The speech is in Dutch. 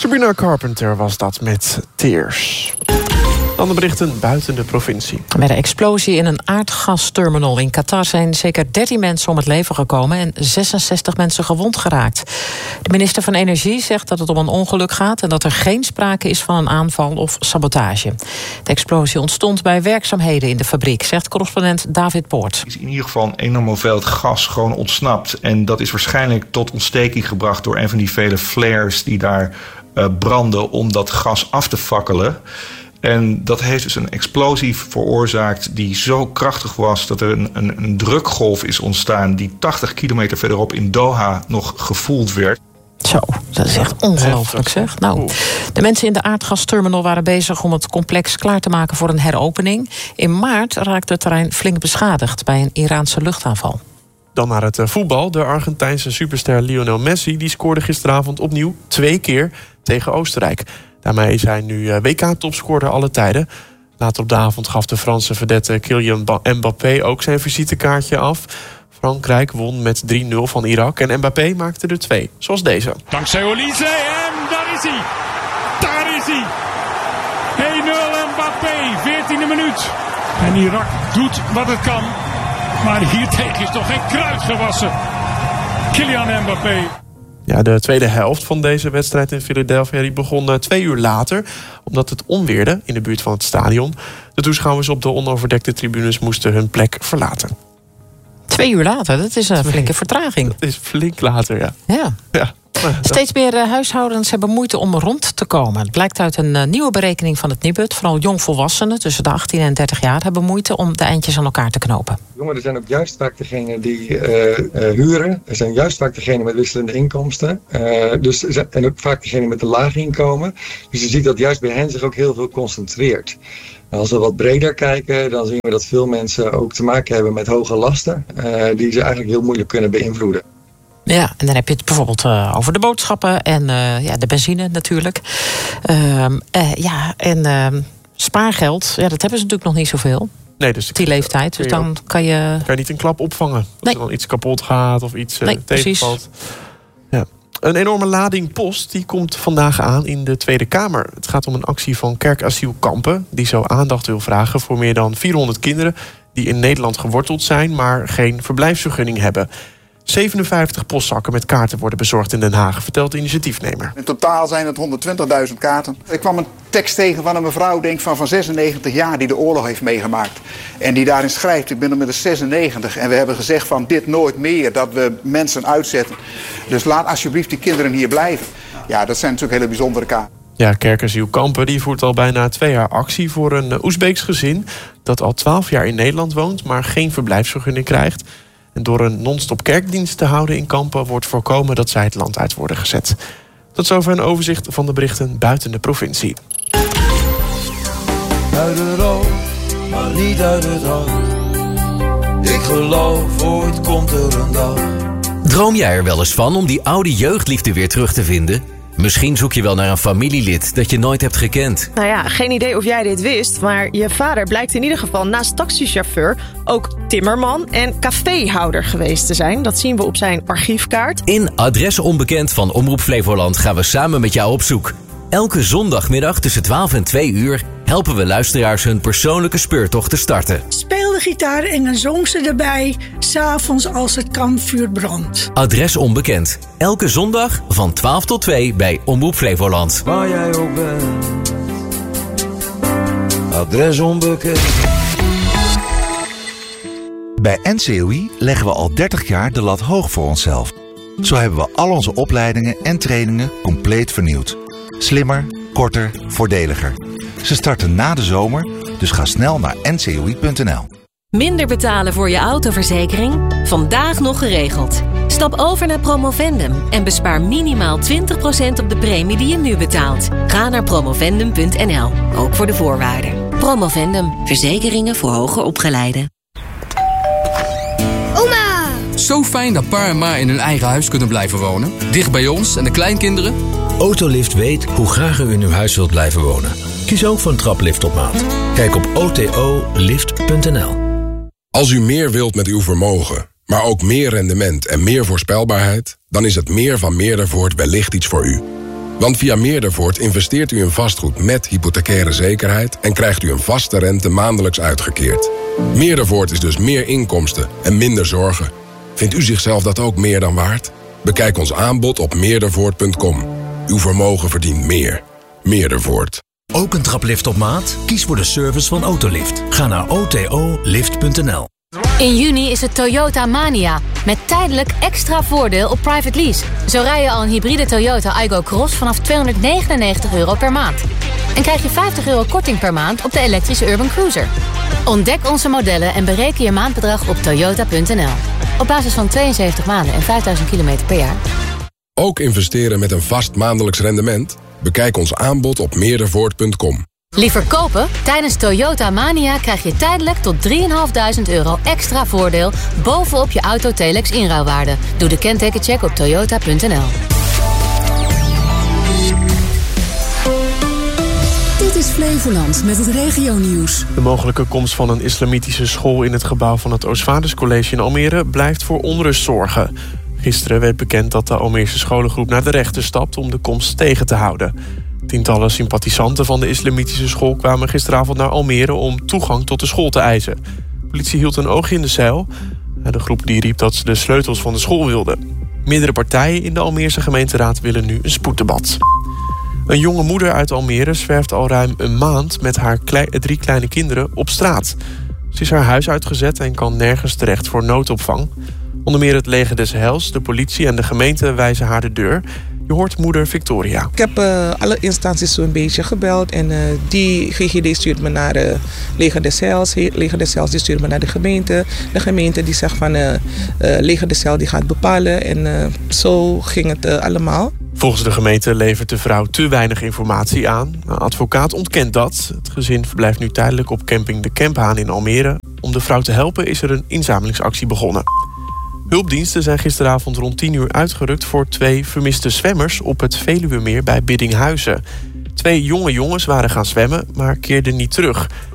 Sabrina Carpenter was dat met Tears. Dan de berichten buiten de provincie. Bij de explosie in een aardgasterminal in Qatar zijn zeker 13 mensen om het leven gekomen en 66 mensen gewond geraakt. De minister van Energie zegt dat het om een ongeluk gaat en dat er geen sprake is van een aanval of sabotage. De explosie ontstond bij werkzaamheden in de fabriek, zegt correspondent David Poort. Er is in ieder geval een enorme hoeveelheid gas gewoon ontsnapt. En dat is waarschijnlijk tot ontsteking gebracht door een van die vele flares die daar branden om dat gas af te fakkelen. En dat heeft dus een explosie veroorzaakt die zo krachtig was dat er een drukgolf is ontstaan die 80 kilometer verderop in Doha nog gevoeld werd. Zo, dat is echt ongelooflijk zeg. Nou, de mensen in de aardgasterminal waren bezig om het complex klaar te maken voor een heropening. In maart raakte het terrein flink beschadigd bij een Iraanse luchtaanval. Dan naar het voetbal. De Argentijnse superster Lionel Messi die scoorde gisteravond opnieuw 2 keer tegen Oostenrijk. Daarmee is hij nu WK-topscorer alle tijden. Later op de avond gaf de Franse vedette Kylian Mbappé ook zijn visitekaartje af. Frankrijk won met 3-0 van Irak en Mbappé maakte er 2, zoals deze. Dankzij Olise en daar is hij. Daar is hij. 1-0 Mbappé, 14e minuut. En Irak doet wat het kan. Maar hiertegen is toch geen kruid gewassen. Kylian Mbappé. Ja, de tweede helft van deze wedstrijd in Philadelphia die begon 2 uur later, omdat het onweerde in de buurt van het stadion. De toeschouwers op de onoverdekte tribunes moesten hun plek verlaten. 2 uur later, dat is een flinke vertraging. Dat is flink later, ja. Steeds meer huishoudens hebben moeite om rond te komen. Het blijkt uit een nieuwe berekening van het Nibud. Vooral jongvolwassenen tussen de 18 en 30 jaar hebben moeite om de eindjes aan elkaar te knopen. Jongeren zijn ook juist vaak degene die huren. Er zijn juist vaak degene met wisselende inkomsten. En ook vaak degene met een laag inkomen. Dus je ziet dat juist bij hen zich ook heel veel concentreert. Als we wat breder kijken, dan zien we dat veel mensen ook te maken hebben met hoge lasten. Die ze eigenlijk heel moeilijk kunnen beïnvloeden. Ja, en dan heb je het bijvoorbeeld over de boodschappen en de benzine natuurlijk. Spaargeld, dat hebben ze natuurlijk nog niet zoveel. Nee, dus die leeftijd, dus dan kan je niet een klap opvangen. Als er dan iets kapot gaat of iets tegenvalt. Ja. Een enorme lading post die komt vandaag aan in de Tweede Kamer. Het gaat om een actie van Kerkasiel Kampen die zo aandacht wil vragen voor meer dan 400 kinderen die in Nederland geworteld zijn, maar geen verblijfsvergunning hebben. 57 postzakken met kaarten worden bezorgd in Den Haag, vertelt de initiatiefnemer. In totaal zijn het 120.000 kaarten. Ik kwam een tekst tegen van een mevrouw, denk van 96 jaar, die de oorlog heeft meegemaakt. En die daarin schrijft, ik ben inmiddels 96 en we hebben gezegd van dit nooit meer, dat we mensen uitzetten. Dus laat alsjeblieft die kinderen hier blijven. Ja, dat zijn natuurlijk hele bijzondere kaarten. Ja, Kerkasiel Kampen die voert al bijna 2 jaar actie voor een Oezbeeks gezin dat al 12 jaar in Nederland woont, maar geen verblijfsvergunning krijgt. En door een non-stop kerkdienst te houden in Kampen wordt voorkomen dat zij het land uit worden gezet. Tot zover een overzicht van de berichten buiten de provincie. Uit het oog, maar niet uit het hart. Ik geloof, ooit komt er een dag. Droom jij er wel eens van om die oude jeugdliefde weer terug te vinden? Misschien zoek je wel naar een familielid dat je nooit hebt gekend. Nou ja, geen idee of jij dit wist, maar je vader blijkt in ieder geval naast taxichauffeur ook timmerman en caféhouder geweest te zijn. Dat zien we op zijn archiefkaart. In Adres Onbekend van Omroep Flevoland gaan we samen met jou op zoek. Elke zondagmiddag tussen 12 en 2 uur helpen we luisteraars hun persoonlijke speurtocht te starten. Speel de gitaar en dan zong ze erbij, 's avonds als het kampvuur brandt. Adres Onbekend. Elke zondag van 12 tot 2 bij Omroep Flevoland. Waar jij ook bent. Adres Onbekend. Bij NCOI leggen we al 30 jaar de lat hoog voor onszelf. Zo hebben we al onze opleidingen en trainingen compleet vernieuwd. Slimmer, korter, voordeliger. Ze starten na de zomer, dus ga snel naar ncoi.nl. Minder betalen voor je autoverzekering? Vandaag nog geregeld. Stap over naar Promovendum en bespaar minimaal 20% op de premie die je nu betaalt. Ga naar promovendum.nl, ook voor de voorwaarden. Promovendum, verzekeringen voor hoger opgeleiden. Oma! Zo fijn dat pa en ma in hun eigen huis kunnen blijven wonen. Dicht bij ons en de kleinkinderen. Autolift weet hoe graag u in uw huis wilt blijven wonen. Kies ook voor een traplift op maat. Kijk op otolift.nl. Als u meer wilt met uw vermogen, maar ook meer rendement en meer voorspelbaarheid, dan is het meer van Meerdervoort wellicht iets voor u. Want via Meerdervoort investeert u in vastgoed met hypothecaire zekerheid en krijgt u een vaste rente maandelijks uitgekeerd. Meerdervoort is dus meer inkomsten en minder zorgen. Vindt u zichzelf dat ook meer dan waard? Bekijk ons aanbod op meerdervoort.com. Uw vermogen verdient meer. Meerdervoort. Ook een traplift op maat? Kies voor de service van Autolift. Ga naar otolift.nl. In juni is het Toyota Mania. Met tijdelijk extra voordeel op private lease. Zo rij je al een hybride Toyota Aygo Cross vanaf €299 per maand. En krijg je €50 korting per maand op de elektrische Urban Cruiser. Ontdek onze modellen en bereken je maandbedrag op toyota.nl. Op basis van 72 maanden en 5000 kilometer per jaar. Ook investeren met een vast maandelijks rendement? Bekijk ons aanbod op meerdervoort.com. Liever kopen? Tijdens Toyota Mania krijg je tijdelijk tot €3.500 extra voordeel bovenop je auto Telex inruilwaarde. Doe de kentekencheck op toyota.nl. Dit is Flevoland met het regionieuws. De mogelijke komst van een islamitische school in het gebouw van het Oostvaarderscollege in Almere blijft voor onrust zorgen. Gisteren werd bekend dat de Almeerse scholengroep naar de rechter stapt om de komst tegen te houden. Tientallen sympathisanten van de islamitische school kwamen gisteravond naar Almere om toegang tot de school te eisen. De politie hield een oog in de zeil. De groep die riep dat ze de sleutels van de school wilden. Meerdere partijen in de Almeerse gemeenteraad willen nu een spoeddebat. Een jonge moeder uit Almere zwerft al ruim een maand met haar 3 kleine kinderen op straat. Ze is haar huis uitgezet en kan nergens terecht voor noodopvang. Onder meer het leger des Heils, de politie en de gemeente wijzen haar de deur. Je hoort moeder Victoria. Ik heb alle instanties zo'n beetje gebeld. En die GGD stuurt me naar leger des Heils. Leger des Heils die stuurt me naar de gemeente. De gemeente die zegt van leger des Heils die gaat bepalen. En zo ging het allemaal. Volgens de gemeente levert de vrouw te weinig informatie aan. Een advocaat ontkent dat. Het gezin verblijft nu tijdelijk op camping De Kemphaan in Almere. Om de vrouw te helpen is er een inzamelingsactie begonnen. Hulpdiensten zijn gisteravond rond 10 uur uitgerukt voor 2 vermiste zwemmers op het Veluwemeer bij Biddinghuizen. 2 jonge jongens waren gaan zwemmen, maar keerden niet terug.